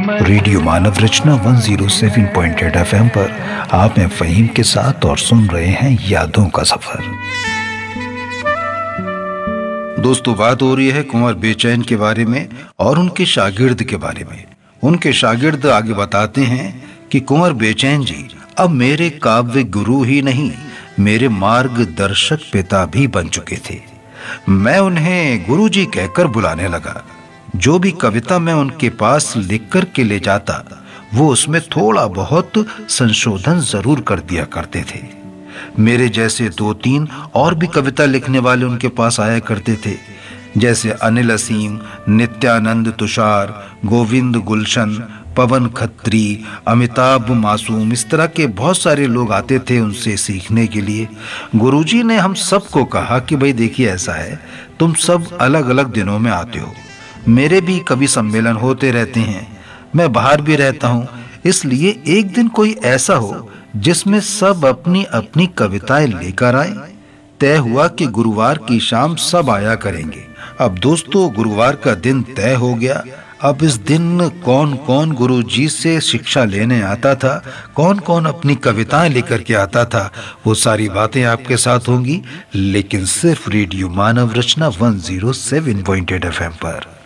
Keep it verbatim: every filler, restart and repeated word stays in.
Radio मानव रचना एक सौ सात पॉइंट आठ एफ एम पर आप हैं फ़हीम के साथ और सुन रहे हैं यादों का सफर। दोस्तों, बात हो रही है कुंवर बेचैन के बारे में और उनके शागिर्द के बारे में। उनके शागिर्द आगे बताते हैं कि कुंवर बेचैन जी अब मेरे काव्य गुरु ही नहीं, मेरे मार्गदर्शक पिता भी बन चुके थे। मैं उन्हें गुरुजी कहकर बुलाने लगा। जो भी कविता मैं उनके पास लिख कर के ले जाता, वो उसमें थोड़ा बहुत संशोधन जरूर कर दिया करते थे। मेरे जैसे दो तीन और भी कविता लिखने वाले उनके पास आया करते थे, जैसे अनिल असीम, नित्यानंद तुषार, गोविंद गुलशन, पवन खत्री, अमिताभ मासूम, इस तरह के बहुत सारे लोग आते थे उनसे सीखने के लिए। गुरुजी ने हम सबको कहा कि भाई देखिए, ऐसा है, तुम सब अलग अलग दिनों में आते हो, मेरे भी कभी सम्मेलन होते रहते हैं, मैं बाहर भी रहता हूँ, इसलिए एक दिन कोई ऐसा हो जिसमें सब अपनी अपनी कविताएं लेकर आए। तय हुआ कि गुरुवार की शाम सब आया करेंगे। अब दोस्तों, गुरुवार का दिन तय हो गया। अब इस दिन कौन कौन गुरुजी से शिक्षा लेने आता था, कौन कौन अपनी कविताएं लेकर के आता था, वो सारी बातें आपके साथ होंगी, लेकिन सिर्फ रेडियो मानव रचना एक सौ सात पॉइंट आठ एफ एम पर।